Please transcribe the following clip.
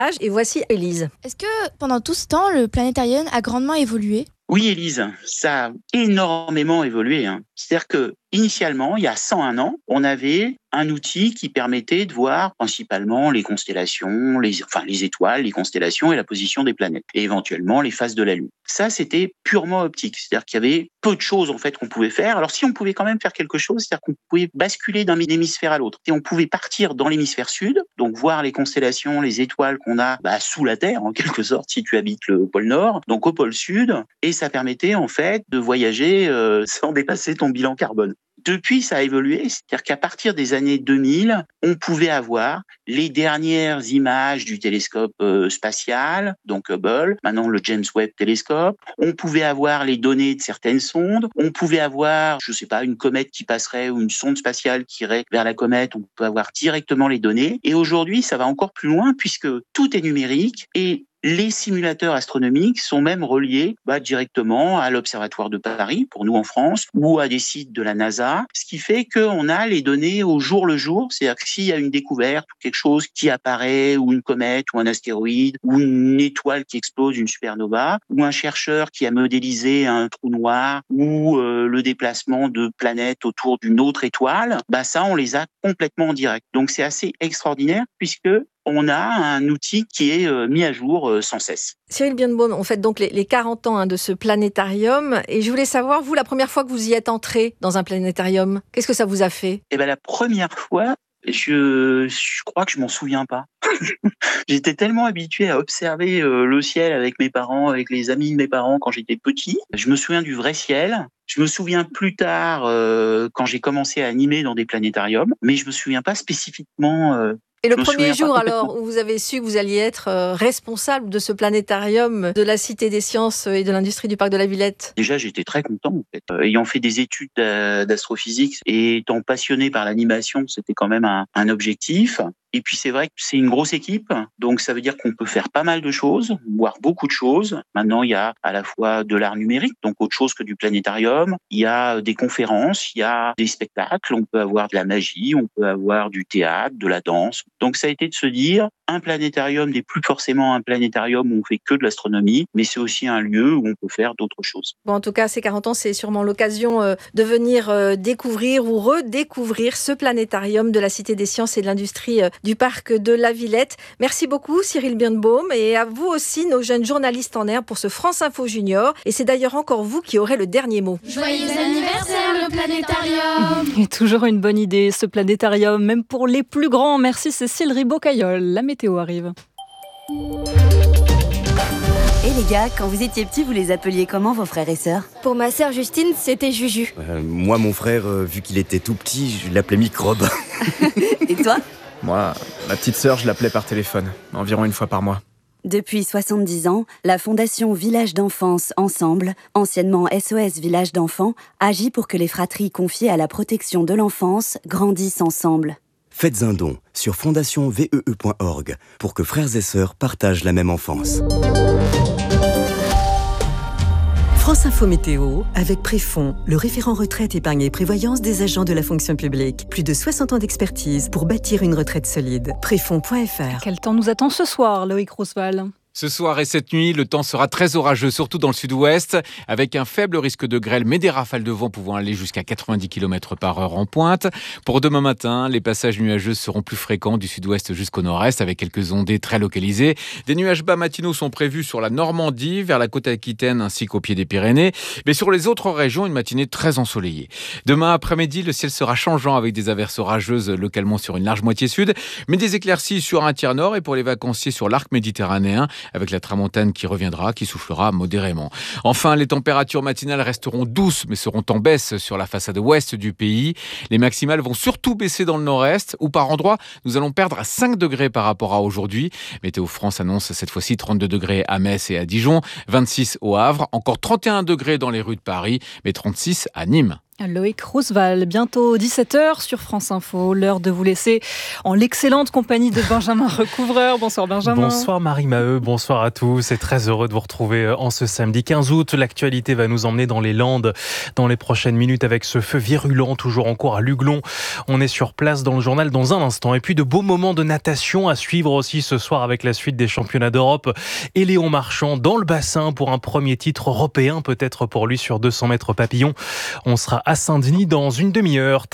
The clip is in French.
Et voici Élise. Est-ce que pendant tout ce temps, le planétarium a grandement évolué ? Oui, Élise, ça a énormément évolué. C'est-à-dire que initialement, il y a 101 ans, on avait un outil qui permettait de voir principalement les constellations, les étoiles, les constellations et la position des planètes, et éventuellement les phases de la Lune. Ça, c'était purement optique, c'est-à-dire qu'il y avait peu de choses en fait qu'on pouvait faire. Alors si on pouvait quand même faire quelque chose, c'est-à-dire qu'on pouvait basculer d'un hémisphère à l'autre. Et on pouvait partir dans l'hémisphère sud, donc voir les constellations, les étoiles qu'on a sous la Terre, en quelque sorte, si tu habites le pôle Nord, donc au pôle Sud, et ça permettait en fait de voyager sans dépasser ton bilan carbone. Depuis, ça a évolué, c'est-à-dire qu'à partir des années 2000, on pouvait avoir les dernières images du télescope spatial, donc Hubble, maintenant le James Webb Telescope. On pouvait avoir les données de certaines sondes. On pouvait avoir, une comète qui passerait ou une sonde spatiale qui irait vers la comète. On peut avoir directement les données. Et aujourd'hui, ça va encore plus loin puisque tout est numérique et les simulateurs astronomiques sont même reliés directement à l'Observatoire de Paris, pour nous en France, ou à des sites de la NASA, ce qui fait qu'on a les données au jour le jour. C'est-à-dire que s'il y a une découverte ou quelque chose qui apparaît, ou une comète, ou un astéroïde, ou une étoile qui explose, une supernova, ou un chercheur qui a modélisé un trou noir, ou le déplacement de planètes autour d'une autre étoile, ça, on les a complètement en direct. Donc c'est assez extraordinaire puisque on a un outil qui est mis à jour sans cesse. Cyril Birnbaum, on fête donc les 40 ans de ce planétarium. Et je voulais savoir, vous, la première fois que vous y êtes entré dans un planétarium, qu'est-ce que ça vous a fait ? La première fois, je crois que je m'en souviens pas. J'étais tellement habitué à observer le ciel avec mes parents, avec les amis de mes parents quand j'étais petit. Je me souviens du vrai ciel. Je me souviens plus tard quand j'ai commencé à animer dans des planétariums, mais je me souviens pas spécifiquement. Et le premier jour, alors, où vous avez su que vous alliez être responsable de ce planétarium de la Cité des Sciences et de l'Industrie du Parc de la Villette ? Déjà, j'étais très content, en fait. Ayant fait des études d'astrophysique et étant passionné par l'animation, c'était quand même un objectif. Et puis, c'est vrai que c'est une grosse équipe. Donc, ça veut dire qu'on peut faire pas mal de choses, voire beaucoup de choses. Maintenant, il y a à la fois de l'art numérique, donc autre chose que du planétarium. Il y a des conférences, il y a des spectacles. On peut avoir de la magie, on peut avoir du théâtre, de la danse. Donc, ça a été de se dire, un planétarium n'est plus forcément un planétarium où on fait que de l'astronomie, mais c'est aussi un lieu où on peut faire d'autres choses. Bon, en tout cas, ces 40 ans, c'est sûrement l'occasion de venir découvrir ou redécouvrir ce planétarium de la Cité des Sciences et de l'Industrie du Parc de la Villette. Merci beaucoup, Cyril Birnbaum, et à vous aussi, nos jeunes journalistes en herbe, pour ce France Info Junior. Et c'est d'ailleurs encore vous qui aurez le dernier mot. Joyeux anniversaire, le planétarium! Et toujours une bonne idée, ce planétarium, même pour les plus grands. Merci Cécile Ribaud-Caillol. La météo arrive. Et les gars, quand vous étiez petits, vous les appeliez comment, vos frères et sœurs ? Pour ma sœur Justine, c'était Juju. Moi, mon frère, vu qu'il était tout petit, je l'appelais Microbe. Et toi ? Moi, ma petite sœur, je l'appelais par téléphone, environ une fois par mois. Depuis 70 ans, la Fondation Village d'Enfance Ensemble, anciennement SOS Village d'Enfants, agit pour que les fratries confiées à la protection de l'enfance grandissent ensemble. Faites un don sur fondationnvee.org pour que frères et sœurs partagent la même enfance. France Info Météo avec Préfond, le référent retraite, épargne et prévoyance des agents de la fonction publique. Plus de 60 ans d'expertise pour bâtir une retraite solide. Préfond.fr. Quel temps nous attend ce soir, Loïc Roosevelt ? Ce soir et cette nuit, le temps sera très orageux, surtout dans le sud-ouest, avec un faible risque de grêle, mais des rafales de vent pouvant aller jusqu'à 90 km/h en pointe. Pour demain matin, les passages nuageux seront plus fréquents du sud-ouest jusqu'au nord-est, avec quelques ondées très localisées. Des nuages bas matinaux sont prévus sur la Normandie, vers la côte aquitaine ainsi qu'au pied des Pyrénées. Mais sur les autres régions, une matinée très ensoleillée. Demain après-midi, le ciel sera changeant avec des averses orageuses localement sur une large moitié sud, mais des éclaircies sur un tiers nord et pour les vacanciers sur l'arc méditerranéen, avec la tramontane qui reviendra, qui soufflera modérément. Enfin, les températures matinales resteront douces, mais seront en baisse sur la façade ouest du pays. Les maximales vont surtout baisser dans le nord-est, où par endroits, nous allons perdre à 5 degrés par rapport à aujourd'hui. Météo France annonce cette fois-ci 32 degrés à Metz et à Dijon, 26 au Havre, encore 31 degrés dans les rues de Paris, mais 36 à Nîmes. Loïc Roosevelt, bientôt 17h sur France Info. L'heure de vous laisser en l'excellente compagnie de Benjamin Recouvreur. Bonsoir Benjamin. Bonsoir Marie-Maheu, bonsoir à tous et très heureux de vous retrouver en ce samedi 15 août. L'actualité va nous emmener dans les Landes dans les prochaines minutes avec ce feu virulent toujours en cours à Luglon. On est sur place dans le journal dans un instant. Et puis de beaux moments de natation à suivre aussi ce soir avec la suite des championnats d'Europe. Et Léon Marchand dans le bassin pour un premier titre européen peut-être pour lui sur 200 mètres papillon. On sera à Saint-Denis dans une demi-heure.